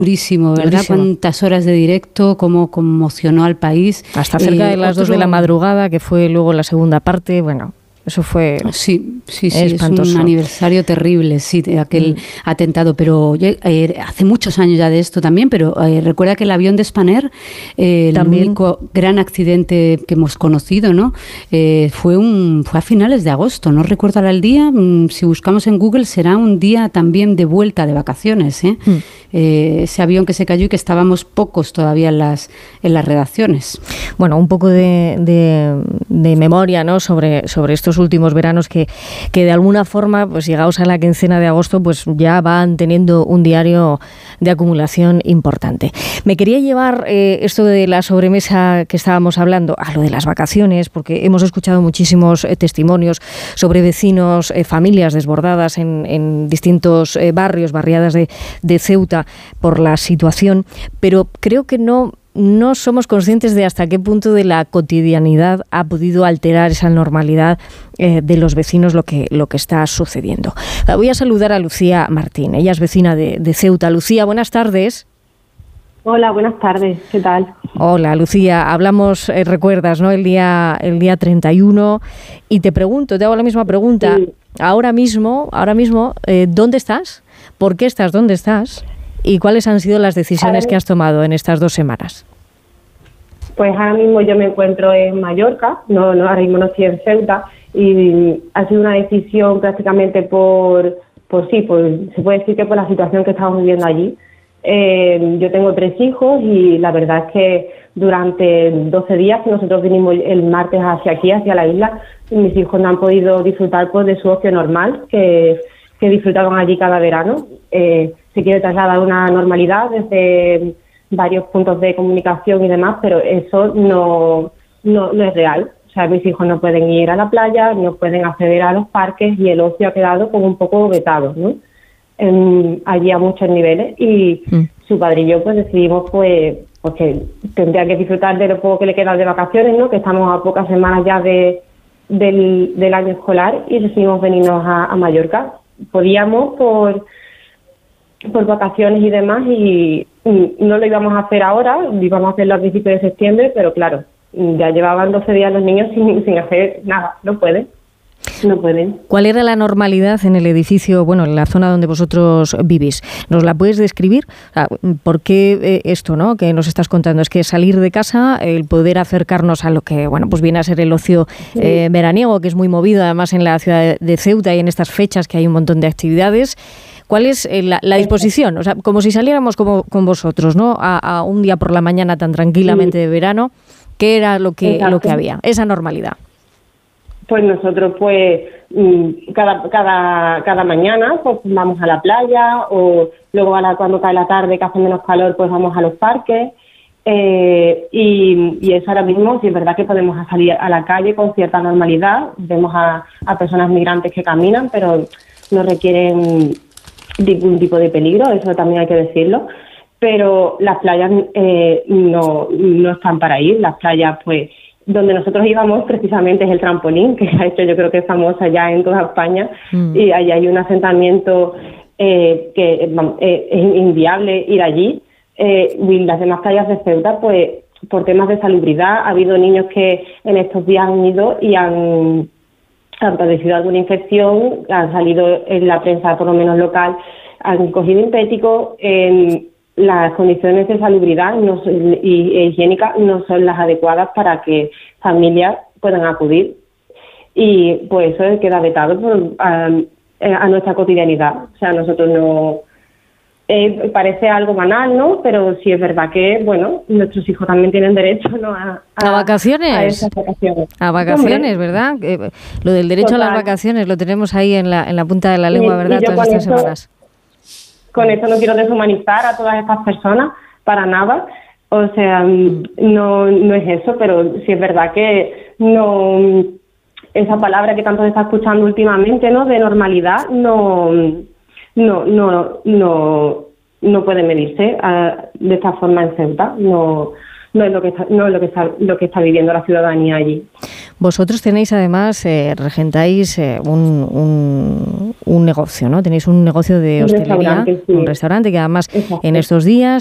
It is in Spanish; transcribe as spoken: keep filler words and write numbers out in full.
Durísimo, ¿verdad? Durísimo. Cuántas horas de directo, cómo conmocionó al país. Hasta cerca Eh, de las otro... dos de la madrugada, que fue luego la segunda parte, bueno... Eso fue sí, sí, sí, espantoso. Es un aniversario terrible, sí, de aquel mm. atentado. Pero eh, hace muchos años ya de esto también, pero eh, recuerda que el avión de Spanair, eh, el ¿También? único gran accidente que hemos conocido, ¿no? Eh, fue un fue a finales de agosto, no recuerdo ahora el día. Mm, si buscamos en Google será un día también de vuelta de vacaciones, ¿eh? Mm. Eh, ese avión que se cayó y que estábamos pocos todavía en las en las redacciones. Bueno, un poco de, de, de memoria, ¿no? sobre sobre estos últimos veranos que, que de alguna forma, pues llegados a la quincena de agosto, pues ya van teniendo un diario de acumulación importante. Me quería llevar eh, esto de la sobremesa que estábamos hablando a lo de las vacaciones, porque hemos escuchado muchísimos eh, testimonios sobre vecinos, eh, familias desbordadas en, en distintos eh, barrios, barriadas de, de Ceuta por la situación, pero creo que no... no somos conscientes de hasta qué punto de la cotidianidad ha podido alterar esa normalidad eh, de los vecinos lo que, lo que está sucediendo. Voy a saludar a Lucía Martín, ella es vecina de, de Ceuta. Lucía, buenas tardes. Hola, buenas tardes, ¿qué tal? Hola, Lucía, hablamos, eh, recuerdas, ¿no? El día, el día treinta y uno, y te pregunto, te hago la misma pregunta. Sí. Ahora mismo, ahora mismo, eh, ¿dónde estás? ¿Por qué estás donde estás? ¿Y cuáles han sido las decisiones que has tomado en estas dos semanas? Pues ahora mismo yo me encuentro en Mallorca, no, no ahora mismo no estoy en Ceuta, y ha sido una decisión prácticamente por, por sí, por, se puede decir que por la situación que estamos viviendo allí. Eh, yo tengo tres hijos y la verdad es que durante doce días que nosotros vinimos el martes hacia aquí, hacia la isla, mis hijos no han podido disfrutar pues, de su ocio normal, que, que disfrutaban allí cada verano. Eh, se quiere trasladar una normalidad desde varios puntos de comunicación y demás, pero eso no, no, no es real. O sea, mis hijos no pueden ir a la playa, no pueden acceder a los parques y el ocio ha quedado como un poco vetado, ¿no? En, allí a muchos niveles y mm. su padre y yo pues decidimos pues, pues que tendría que disfrutar de lo poco que le queda de vacaciones, ¿no? Que estamos a pocas semanas ya de, del, del año escolar y decidimos venirnos a, a Mallorca. Podíamos por... por vacaciones y demás y no lo íbamos a hacer ahora, lo íbamos a hacerlo a principios de septiembre, pero claro, ya llevaban doce días los niños sin, sin hacer nada, no pueden, no pueden. ¿Cuál era la normalidad en el edificio, bueno, en la zona donde vosotros vivís? ¿Nos la puedes describir? O sea, ¿por qué eh, esto, no, que nos estás contando? Es que salir de casa, el poder acercarnos a lo que, bueno, pues viene a ser el ocio eh, veraniego, que es muy movido además en la ciudad de Ceuta y en estas fechas que hay un montón de actividades. ¿Cuál es la, la disposición? O sea, como si saliéramos como con vosotros, ¿no? A, a un día por la mañana tan tranquilamente de verano. ¿Qué era lo que, lo que había? Esa normalidad. Pues nosotros, pues, cada, cada, cada mañana pues vamos a la playa o luego a la, cuando cae la tarde, que hace menos calor, pues vamos a los parques. Eh, y, y eso ahora mismo, sí es verdad que podemos salir a la calle con cierta normalidad. Vemos a, a personas migrantes que caminan, pero no requieren ningún tipo de peligro, eso también hay que decirlo, pero las playas eh, no, no están para ir. Las playas, pues, donde nosotros íbamos precisamente es el trampolín, que ha hecho yo creo que es famosa ya en toda España, mm. y ahí hay un asentamiento eh, que eh, es inviable ir allí. Eh, y las demás playas de Ceuta, pues, por temas de salubridad, ha habido niños que en estos días han ido y han... han padecido alguna infección, han salido en la prensa por lo menos local, han cogido impéticos, eh, las condiciones de salubridad no son, y e higiénicas no son las adecuadas para que familias puedan acudir. Y pues eso queda vetado por, a, a nuestra cotidianidad. O sea, nosotros no... Eh, parece algo banal, ¿no? Pero sí es verdad que, bueno, nuestros hijos también tienen derecho, ¿no? A, a, ¿A vacaciones? A esas vacaciones. A vacaciones, Hombre. ¿verdad? Eh, lo del derecho Total. a las vacaciones lo tenemos ahí en la, en la punta de la lengua, ¿verdad? Y, y Todas estas eso, semanas. Con esto no quiero deshumanizar a todas estas personas, para nada. O sea, mm. no, no es eso, pero sí es verdad que no... Esa palabra que tanto se está escuchando últimamente, ¿no? De normalidad, no... No, no, no, no puede medirse uh, de esta forma en Ceuta. No, no es lo que está, no es lo que está, lo que está viviendo la ciudadanía allí. Vosotros tenéis además, eh, regentáis eh, un, un, un negocio, ¿no? Tenéis un negocio de un hostelería, restaurante, sí. un restaurante que además Exacto. en estos días